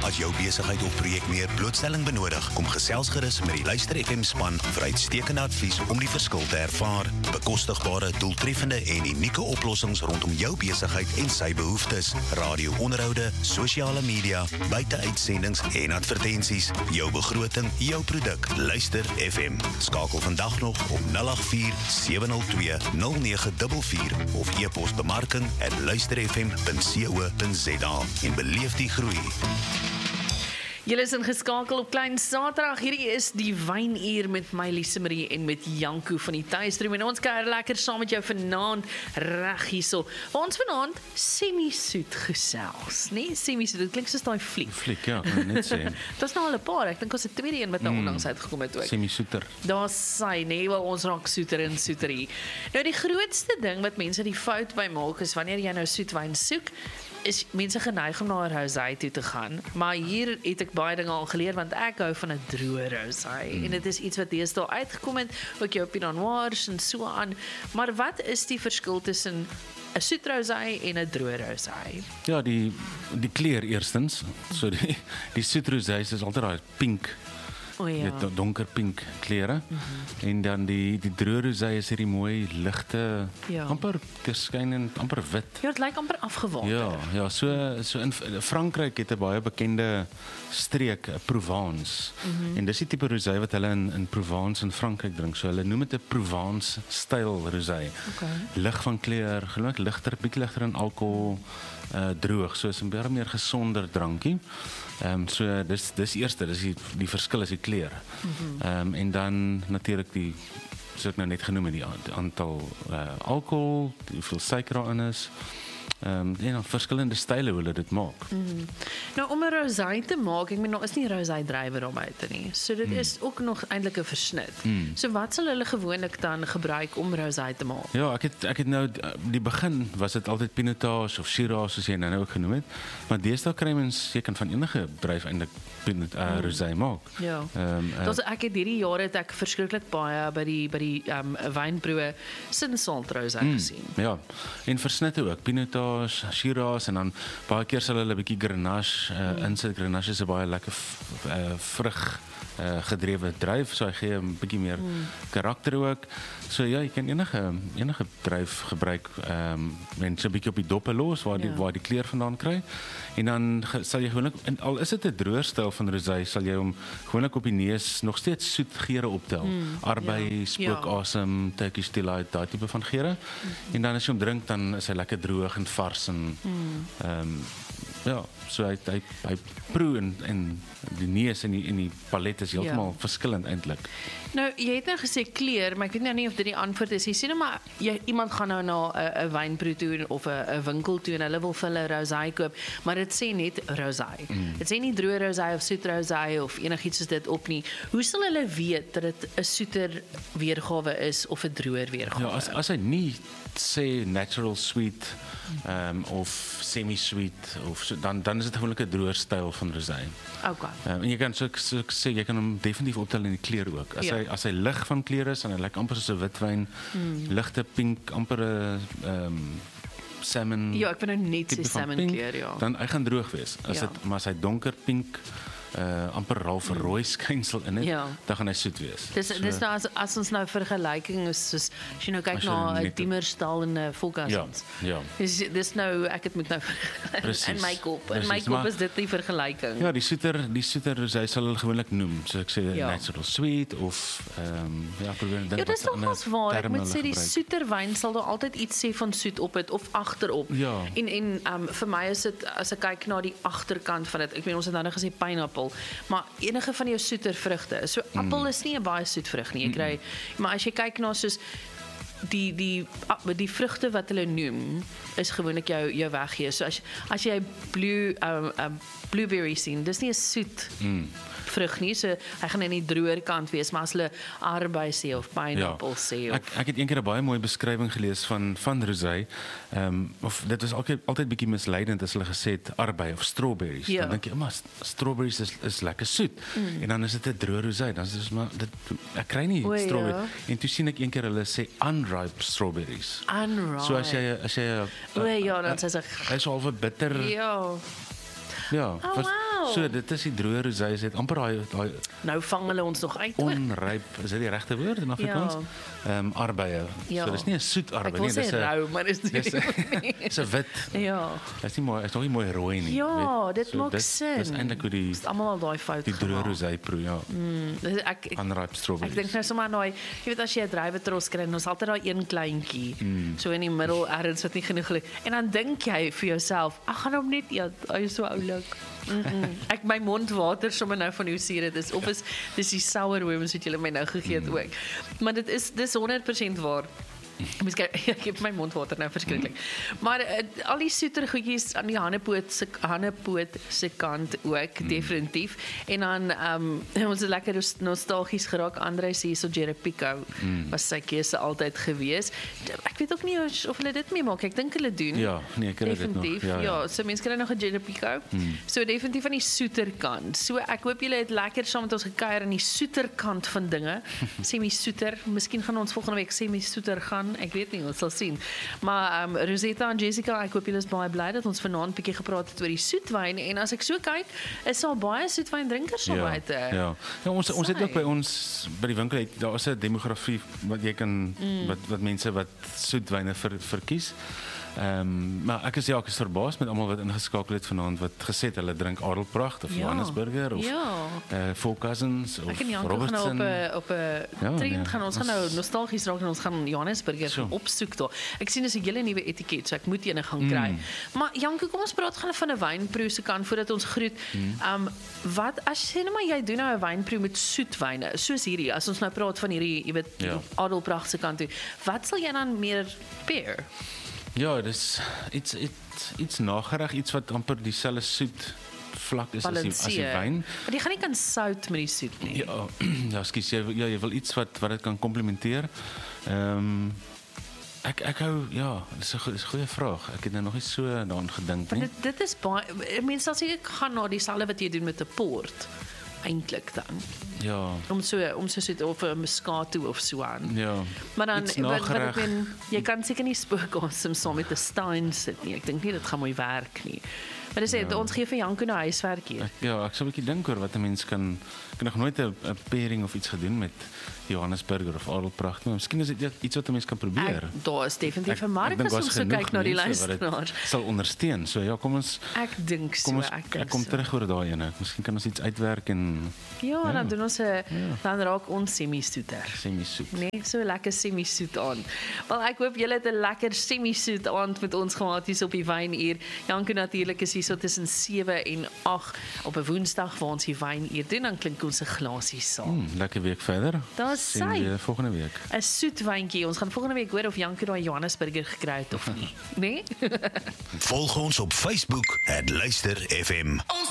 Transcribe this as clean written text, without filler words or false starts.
As jou besigheid of projek meer blootstelling benodig, kom gesels gerus met die Luister FM span vir uitstekende advies om die verskil te ervaar. Bekostigbare, doeltreffende en unieke oplossings rondom jou besigheid en sy behoeftes. Radio-onderhoude, sosiale media, buiteuitsendings en advertensies. Jou begroting, jou produk. Luister FM. Skakel vandag nog op 084-702-0944 of e-pos bemarking@luisterfm.co.za en beleef die groei. Julle is ingeskakel op Klein Saterdag. Hierdie is die wynuur met my Lise Marie en met Janko van die Tuisroom. En ons kuier lekker saam met jou vanaand reg hierso. Ons vanaand semi-soet gesels, nee, semi-soet. Dit klink soos daai fliek. Fliek, ja, net sê. Dit is nou al 'n paar. Ek dink ons het tweede een wat nou onlangs uitgekom het ook. Semi-soeter. Daar's sy, nee, wel ons raak soeter en soeter hier. Nou die grootste ding wat mense die fout by maak is wanneer jy nou soetwyn soek, is mense geneig om na 'n rosé toe te gaan, maar hier het ek baie dinge al geleer, want ek hou van 'n droë rosé, en dit is iets wat deesdae uitgekom het, ook jou Pinot Noirs en so aan, maar wat is die verskil tussen 'n soet rosé en 'n droë rosé? Ja, die kleur eerstens, so die soet rosés is altyd daai pink, Ja. die donker pink kleure, en dan die droë rosé is hierdie mooi ligte, amper deurskynend, amper wit. Ja, dit lyk amper afgewater. Ja, so in Frankryk het 'n baie bekende streek, Provence. En dis die tipe rosé wat hulle in Provence in Frankryk drink. So hulle noem dit 'n Provence styl rosé. Lig van kleur, gewoonlik ligter, bietjie ligter in alkohol, droog, so is 'n baie meer gesonder drankie. So dis eerste, dis die verskil is die kleur. En dan natuurlik soos ek nou net genoem het, die aantal alkohol, hoeveel suiker daarin is. En dan verskillende style hoe hulle dit maak. Nou om 'n rosé te maak, ek meen nou is nie rosé druiwe daar buite nie. So dit is ook nog eintlik 'n versnit. So wat sal hulle gewoonlik dan gebruik om rosé te maak? Ja, ek het nou die begin was dit altyd pinotage of Shiraz soos jy nou ook genoem het. Maar deesdae kry mens jy kan van enige druif eintlik rosé maak. Ja. Ek het hierdie jare het ek verskriklik baie by die wynbroe Sinsalt rosé gesien. Ja. En versnitte ook, pinotage, Shiraz, en dan baie keer sal hulle 'n bietjie Grenache insit. Grenache is 'n baie lekker vrug gedrewe druif, so hy gee 'n bietjie meer karakter ook. So ja, jy kan enige druif gebruik, en so 'n bietjie op die doppe los waar die kleur vandaan kry. En dan sal jy gewoonlik, en al is dit 'n droër styl van rosé, sal jy hom gewoonlik op die neus nog steeds soet geure optel. Arbei, spookasem, Turkish delight, daai tipe van geure. En dan as jy hom drink, dan is hy lekker droog en vars en ja, so hy proe en die neus en die palet is heeltemal verskillend eintlik. Nou, jy het nou gesê kleur, maar ek weet nou nie of dit die antwoord is. Jy sien nou maar, iemand gaan nou na 'n wynproe toe of 'n winkel toe en hulle wil vir hulle rosé koop, maar dit sê net rosé. Dit sê nie droë rosé of soet rosé of enigiets soos dit op nie. Hoe sal hulle weet dat dit 'n soeter weergawe is of 'n droër weergawe? Ja, as hy nie sê natural sweet of semi-sweet of so, dan is dit gewoonlik 'n droër styl van rosé. Okay. En jy kan so sê jy kan hom definitief optel in die kleur ook. As hy lig van kleur is en hy lyk amper soos 'n witwyn, ligte pink, amper 'n salmon. Ja, ek vind nou net so salmon kleur, ja. Dan hy gaan droog wees. Maar as hy donker pink, amper half rooi skynsel in het, dan gaan hy soet wees. Dis nou as ons nou vergelyking is, soos as jy nou kyk na 'n Diemerstal en 'n Volkasens. Ja. Dis nou, ek het met nou in my kop is dit die vergelyking. Ja, die soeter rosé sal hulle gewoonlik noem. So ek sê natural sweet of probeer dink. Ja, dis nogals waar. Ek moet sê die soeter wyn sal daar altyd iets sê van soet op het of agterop. Ja. En vir my is dit, as ek kyk na die agterkant van dit, ek weet ons het nou gesê pineappel, maar enige van jou soeter vrugte. So appel is nie 'n baie soet vrug nie. Jy kry, maar as jy kyk na soos die vrugte wat hulle noem is gewoonlik jou weggee. So as jy blueberry sien, dis nie 'n soet vrug nie, so hy gaan in die droër kant wees, maar as hulle arbei sê of pineapple sê of... Ek het eendag 'n baie mooi beskrywing gelees van rosé, of dit was altyd bietjie misleidend as hulle gesê het arbei of strawberries. Dan dink jy, maar strawberries is lekker soet, en dan is dit 'n droë rosé, dan is dit maar, ek kry nie strawberry, en toe sien ek eendag hulle sê unripe strawberries. Unripe. So as jy dan sê hy is half bitter. Ja. Ja, Oh, wow. Wow. So dit is die droë rosé, is dit amper daai Nou vang hulle ons nog uit hoor. onryp, is dit die regte woord in Afrikaans? Arbeie. Ja. So dis nie 'n soet Ek arbeie wil nie, sê rou, maar dis dis nie. dis 'n wit. Ja. Dit is nie mooi, is nog nie mooi rooi nie. Ja, weet. dit maak Dis sin. eintlik hoe die Dis almal al daai fout droë gemaak. rosé proe, ja. Dis Ek Unripe strawberries. dink nou sommer aan daai, jy weet as jy 'n druiwetros kry, dan is altyd daai een kleintjie so in die middel ergens wat nie genoeg gelê. En dan dink jy vir jouself, "Ag, gaan hom net eet. Hy is so oulik." Ek my mond water sommer nou van hoe suur dit is. Of dis die sour worms wat julle my nou gegee het ook. Maar dis 100% waar. Miskien ek het my mond water nou verskriklik. Maar al die soeter goedjies aan die hannepoot se kant ook definitief. En dan ons is lekker nostalgies geraak. Andre sê so Jerepico was sy keuse altyd gewees. Ek weet ook nie of hulle dit meemaak. Ek dink hulle doen. Ja, nee, ek kry dit nog. Definitief. Ja, so mense kry nog 'n Jerepico. So definitief aan die soeter kant. So ek hoop julle het lekker saam met ons gekuier aan die soeter kant van dinge. Semi-soeter. Miskien gaan ons volgende week semi-soeter gaan. Ek weet nie, ons sal sien. Maar Rosetta en Jessica, ek hoop julle is baie bly dat ons vanaand 'n bietjie gepraat het oor die soetwyn en as ek so kyk, is daar baie soetwyndrinkers daar buite. Ja, ons het ook by ons by die winkel daar is 'n demografie wat jy kan wat mense wat soetwyne verkies. Maar ek is verbaas met almal wat ingeskakel het vanaand wat gesê het hulle drink Adelpracht of Johannesburger of Four Cousins of Ek en Janko Robertson. gaan op 'n trend gaan ons gaan nou nostalgies raak en ons gaan Johannesburger gaan opsoek daar. Ek sien dis 'n hele nuwe etiket, so ek moet eene gaan kry. Maar Janko, kom ons praat gaan van 'n wynproe se kant voordat ons groet. Wat as jy nou maar jy doen nou 'n wynproe met soetwyne, soos hierdie, as ons nou praat van hierdie, jy weet, Adelpracht se kant toe. Wat sal jy dan meer pair? Ja, dis iets nagerig, iets wat amper dieselfde soet vlak is as die wyn. Maar jy gaan nie kan sout met die soet nie. Ja, skus, jy wil iets wat dit kan komplementeer. Ek hou, dis 'n goeie vraag. Ek het nou nog nie so daaraan gedink nie. Maar dit is baie, mense sal seker gaan na dieselfde wat jy doen met 'n port. Eintlik dan. Ja. Om so soet of 'n Moscato of so aan. Ja. Maar dan wat ek meen, jy kan seker nie spookasem saam met 'n Stein sit nie. Ek dink nie dit gaan mooi werk nie. Maar dis ons gee vir Janko nou huiswerk hier. Ek sal 'n bietjie dink oor wat 'n mens kan. Ek het nog nooit 'n pairing of iets gedoen met Johannesburger of Adelpracht nie. Miskien is dit iets wat 'n mens kan probeer. Daar is definitief 'n mark as ons so kyk na die luisteraars. Sal ondersteun. So kom ons. Ek dink so. Ek kom terug oor daai ene. Miskien kan ons iets uitwerk en dan doen ons dan raak ons semi-soeter. Semi-soet. Nee, so lekker semi-soet aan. Wel ek hoop julle het 'n lekker semi-soet aand met ons gehad hier op die wynuur. Janko natuurlik is hier so tussen 7 en 8 op 'n Woensdag waar ons die wynuur doen, dan klink ons 'n glasie saam. Lekker week verder. Sien we volgende week. 'n soet wyntjie. Ons gaan volgende week hoor of Janko daai Johannesburger gekry het of nie. Nee? Volg ons op Facebook @luisterfm.